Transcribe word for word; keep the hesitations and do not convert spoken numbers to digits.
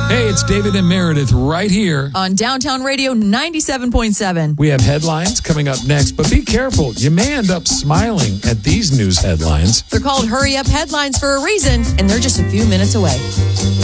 Hey, it's David and Meredith right here on Downtown Radio ninety-seven point seven. We have headlines coming up next, but be careful. You may end up smiling at these news headlines. They're called Hurry Up Headlines for a reason, and they're just a few minutes away.